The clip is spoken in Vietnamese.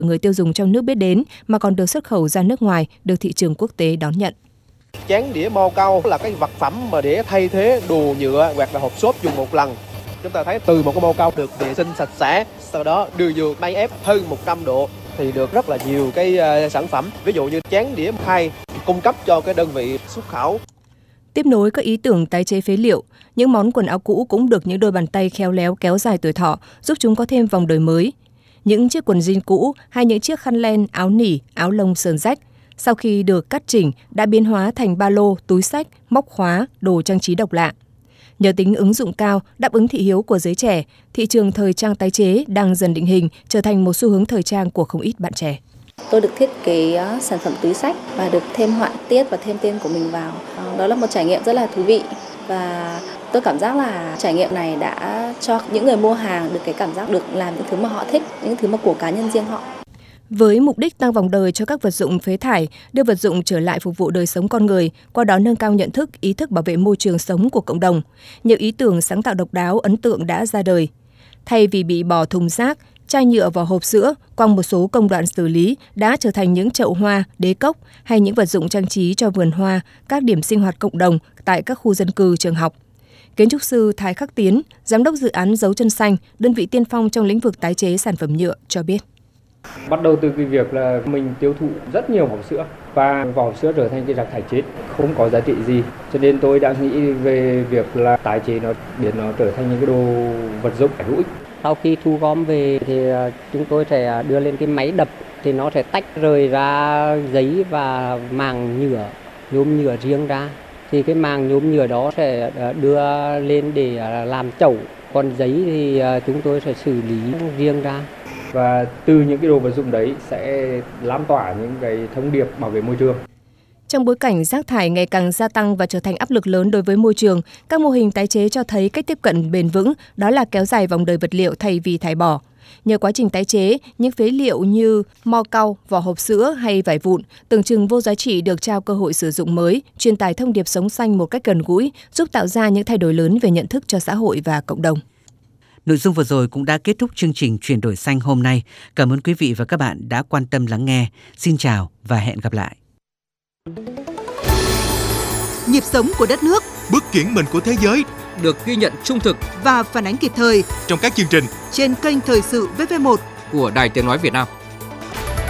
người tiêu dùng trong nước biết đến mà còn được xuất khẩu ra nước ngoài, được thị trường quốc tế đón nhận. Chén đĩa mo cau là cái vật phẩm mà để thay thế đồ nhựa hoặc là hộp xốp dùng một lần. Chúng ta thấy từ một cái mo cau được vệ sinh sạch sẽ, sau đó đưa vô máy ép hơn 100 độ thì được rất là nhiều cái sản phẩm. Ví dụ như chén đĩa khay cung cấp cho cái đơn vị xuất khẩu. Tiếp nối các ý tưởng tái chế phế liệu, những món quần áo cũ cũng được những đôi bàn tay khéo léo kéo dài tuổi thọ, giúp chúng có thêm vòng đời mới. Những chiếc quần jean cũ hay những chiếc khăn len, áo nỉ, áo lông sờn rách, sau khi được cắt chỉnh đã biến hóa thành ba lô, túi xách, móc khóa, đồ trang trí độc lạ. Nhờ tính ứng dụng cao, đáp ứng thị hiếu của giới trẻ, thị trường thời trang tái chế đang dần định hình trở thành một xu hướng thời trang của không ít bạn trẻ. Tôi được thiết kế sản phẩm túi xách và được thêm họa tiết và thêm tên của mình vào. Đó là một trải nghiệm rất là thú vị và tôi cảm giác là trải nghiệm này đã cho những người mua hàng được cái cảm giác được làm những thứ mà họ thích, những thứ mà của cá nhân riêng họ. Với mục đích tăng vòng đời cho các vật dụng phế thải, đưa vật dụng trở lại phục vụ đời sống con người, qua đó nâng cao nhận thức, ý thức bảo vệ môi trường sống của cộng đồng, nhiều ý tưởng sáng tạo độc đáo, ấn tượng đã ra đời. Thay vì bị bỏ thùng rác, chai nhựa vào hộp sữa, qua một số công đoạn xử lý đã trở thành những chậu hoa, đế cốc hay những vật dụng trang trí cho vườn hoa, các điểm sinh hoạt cộng đồng tại các khu dân cư, trường học. Kiến trúc sư Thái Khắc Tiến, giám đốc dự án Dấu Chân Xanh, đơn vị tiên phong trong lĩnh vực tái chế sản phẩm nhựa cho biết. Bắt đầu từ cái việc là mình tiêu thụ rất nhiều vỏ sữa và vỏ sữa trở thành cái rác thải chết, không có giá trị gì. Cho nên tôi đã nghĩ về việc là tái chế nó, biến nó trở thành những cái đồ vật dụng hữu ích. Sau khi thu gom về thì chúng tôi sẽ đưa lên cái máy đập thì nó sẽ tách rời ra giấy và màng nhựa, nhôm nhựa riêng ra. Thì cái màng nhôm nhựa đó sẽ đưa lên để làm chậu, còn giấy thì chúng tôi sẽ xử lý riêng ra. Và từ những cái đồ vật dụng đấy sẽ lan tỏa những cái thông điệp bảo vệ môi trường. Trong bối cảnh rác thải ngày càng gia tăng và trở thành áp lực lớn đối với môi trường, các mô hình tái chế cho thấy cách tiếp cận bền vững, đó là kéo dài vòng đời vật liệu thay vì thải bỏ. Nhờ quá trình tái chế, những phế liệu như mo cau, vỏ hộp sữa hay vải vụn tưởng chừng vô giá trị được trao cơ hội sử dụng mới, truyền tải thông điệp sống xanh một cách gần gũi, giúp tạo ra những thay đổi lớn về nhận thức cho xã hội và cộng đồng. Nội dung vừa rồi cũng đã kết thúc chương trình Chuyển đổi xanh hôm nay. Cảm ơn quý vị và các bạn đã quan tâm lắng nghe. Xin chào và hẹn gặp lại. Nhịp sống của đất nước, bước chuyển mình của thế giới được ghi nhận trung thực và phản ánh kịp thời trong các chương trình trên kênh Thời sự VV1 của Đài Tiếng nói Việt Nam.